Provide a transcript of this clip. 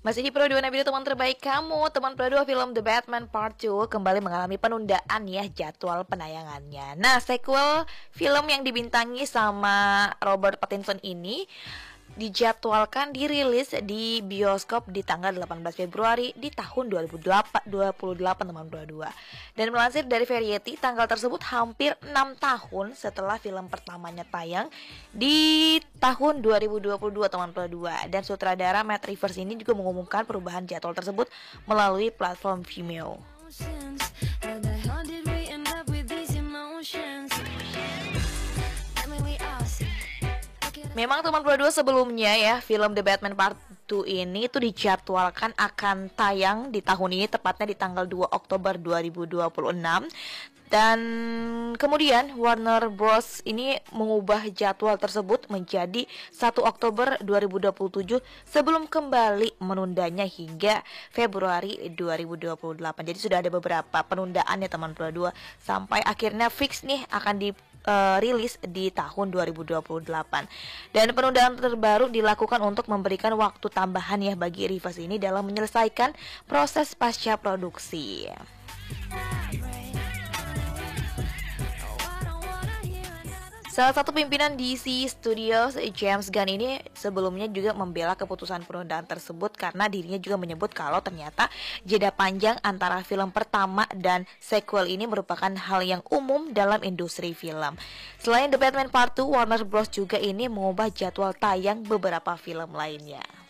Masih di Pro 2 Nabila, teman terbaik kamu. Teman Pro 2, film The Batman Part 2 kembali mengalami penundaan ya jadwal penayangannya. Nah, sequel film yang dibintangi sama Robert Pattinson ini dijadwalkan dirilis di bioskop di tanggal 18 Februari di tahun 2028 teman Pro 2. Dan melansir dari Variety, tanggal tersebut hampir 6 tahun setelah film pertamanya tayang di tahun 2022 teman Pro 2. Dan sutradara Matt Reeves ini juga mengumumkan perubahan jadwal tersebut melalui platform Vimeo. Memang teman Pro 2 sebelumnya ya, film The Batman Part 2 ini tuh dijadwalkan akan tayang di tahun ini, tepatnya di tanggal 2 Oktober 2026. Dan kemudian Warner Bros ini mengubah jadwal tersebut menjadi 1 Oktober 2027 sebelum kembali menundanya hingga Februari 2028. Jadi sudah ada beberapa penundaan ya teman Pro 2 sampai akhirnya fix nih akan rilis di tahun 2028. Dan penundaan terbaru dilakukan untuk memberikan waktu tambahan ya bagi Reeves ini dalam menyelesaikan proses pasca produksi. Salah satu pimpinan DC Studios, James Gunn ini sebelumnya juga membela keputusan penundaan tersebut karena dirinya juga menyebut kalau ternyata jeda panjang antara film pertama dan sequel ini merupakan hal yang umum dalam industri film. Selain The Batman Part 2, Warner Bros juga ini mengubah jadwal tayang beberapa film lainnya.